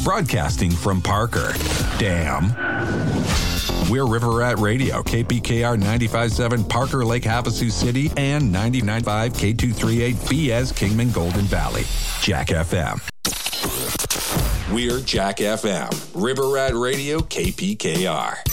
broadcasting from Parker. Damn. We're River Rat Radio, KPKR 95.7 Parker Lake Havasu City and 99.5 K238 Fies Kingman Golden Valley. Jack FM. We're Jack FM, River Rat Radio, KPKR.